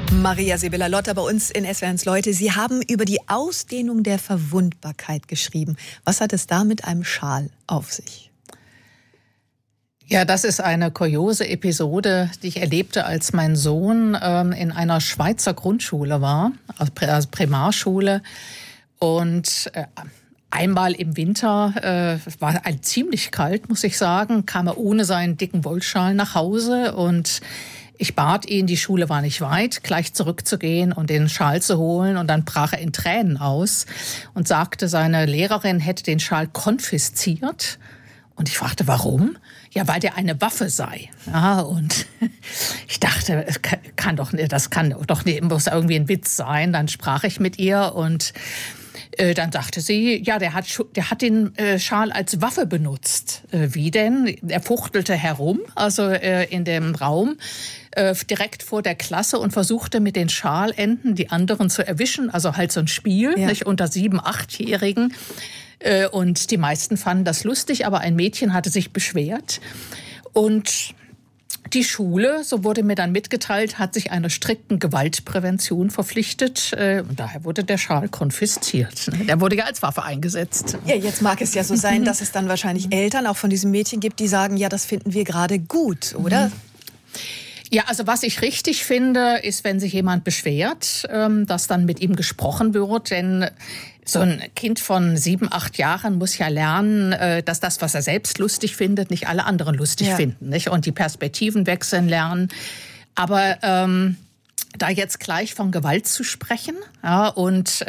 Maria Sibylla-Lotter bei uns in SWR1 Leute. Sie haben über die Ausdehnung der Verwundbarkeit geschrieben. Was hat es da mit einem Schal auf sich? Ja, das ist eine kuriose Episode, die ich erlebte, als mein Sohn in einer Schweizer Grundschule war, also Primarschule. Und einmal im Winter, war ziemlich kalt, muss ich sagen, kam er ohne seinen dicken Wollschal nach Hause und ich bat ihn, die Schule war nicht weit, gleich zurückzugehen und den Schal zu holen. Und dann brach er in Tränen aus und sagte, seine Lehrerin hätte den Schal konfisziert. Und ich fragte, warum? Ja, weil der eine Waffe sei. Ja, und ich dachte, das kann doch nicht, muss irgendwie ein Witz sein. Dann sprach ich mit ihr und dann sagte sie, ja, der hat den Schal als Waffe benutzt. Wie denn? Er fuchtelte herum, also in dem Raum, direkt vor der Klasse und versuchte mit den Schalenden die anderen zu erwischen. Also halt so ein Spiel, ja. Nicht unter 7-, 8-Jährigen. Und die meisten fanden das lustig, aber ein Mädchen hatte sich beschwert. Und die Schule, so wurde mir dann mitgeteilt, hat sich einer strikten Gewaltprävention verpflichtet. Und daher wurde der Schal konfisziert. Der wurde ja als Waffe eingesetzt. Ja, jetzt mag es ja so sein, dass es dann wahrscheinlich Eltern auch von diesem Mädchen gibt, die sagen, ja, das finden wir gerade gut, oder? Ja, also was ich richtig finde, ist, wenn sich jemand beschwert, dass dann mit ihm gesprochen wird. Denn so ein Kind von 7, 8 Jahren muss ja lernen, dass das, was er selbst lustig findet, nicht alle anderen lustig finden. Nicht? Und die Perspektiven wechseln lernen. Aber da jetzt gleich von Gewalt zu sprechen, ja, und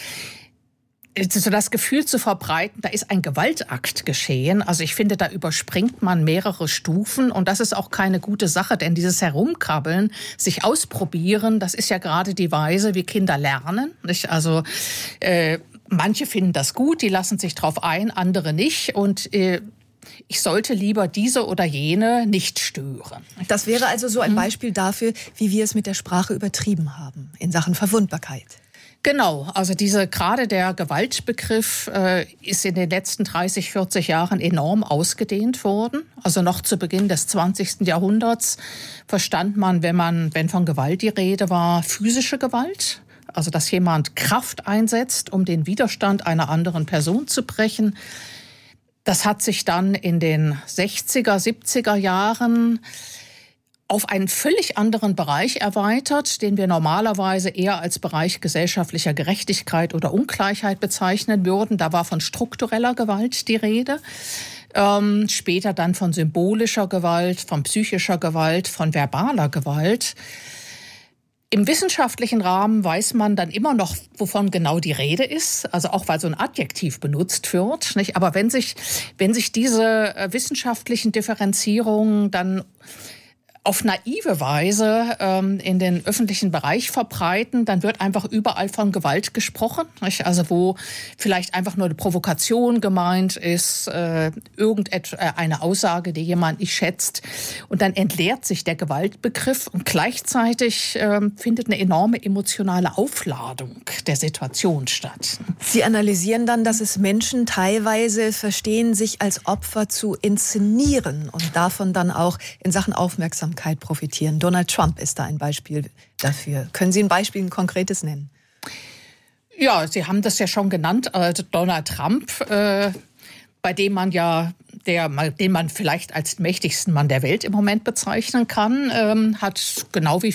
so das Gefühl zu verbreiten, da ist ein Gewaltakt geschehen. Also ich finde, da überspringt man mehrere Stufen und das ist auch keine gute Sache, denn dieses Herumkrabbeln, sich ausprobieren, das ist ja gerade die Weise, wie Kinder lernen. Nicht? Also manche finden das gut, die lassen sich drauf ein, andere nicht und ich sollte lieber diese oder jene nicht stören. Das wäre also so ein Beispiel dafür, wie wir es mit der Sprache übertrieben haben in Sachen Verwundbarkeit. Genau, also gerade der Gewaltbegriff ist in den letzten 30, 40 Jahren enorm ausgedehnt worden. Also noch zu Beginn des 20. Jahrhunderts verstand man, wenn von Gewalt die Rede war, physische Gewalt. Also dass jemand Kraft einsetzt, um den Widerstand einer anderen Person zu brechen. Das hat sich dann in den 60er, 70er Jahren auf einen völlig anderen Bereich erweitert, den wir normalerweise eher als Bereich gesellschaftlicher Gerechtigkeit oder Ungleichheit bezeichnen würden. Da war von struktureller Gewalt die Rede, später dann von symbolischer Gewalt, von psychischer Gewalt, von verbaler Gewalt. Im wissenschaftlichen Rahmen weiß man dann immer noch, wovon genau die Rede ist, also auch weil so ein Adjektiv benutzt wird, nicht? Aber wenn sich diese wissenschaftlichen Differenzierungen dann auf naive Weise in den öffentlichen Bereich verbreiten, dann wird einfach überall von Gewalt gesprochen. Nicht? Also wo vielleicht einfach nur eine Provokation gemeint ist, eine Aussage, die jemand nicht schätzt. Und dann entleert sich der Gewaltbegriff und gleichzeitig findet eine enorme emotionale Aufladung der Situation statt. Sie analysieren dann, dass es Menschen teilweise verstehen, sich als Opfer zu inszenieren und davon dann auch in Sachen Aufmerksamkeit profitieren. Donald Trump ist da ein Beispiel dafür. Können Sie ein konkretes nennen? Ja, Sie haben das ja schon genannt. Donald Trump, bei dem man den man vielleicht als mächtigsten Mann der Welt im Moment bezeichnen kann, hat genau wie